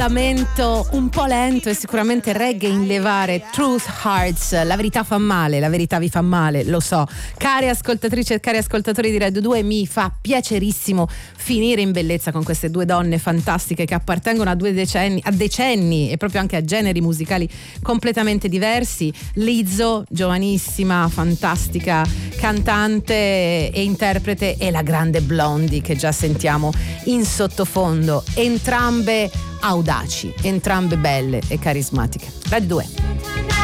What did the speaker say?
Lamento un po' lento e sicuramente reggae in levare. Truth Hurts, la verità fa male, la verità vi fa male, lo so. Care ascoltatrici e cari ascoltatori di Radio 2, mi fa piacerissimo finire in bellezza con queste due donne fantastiche che appartengono a decenni e proprio anche a generi musicali completamente diversi. Lizzo, giovanissima, fantastica cantante e interprete, e la grande Blondie che già sentiamo in sottofondo, entrambe audaci, entrambe belle e carismatiche. Radio 2.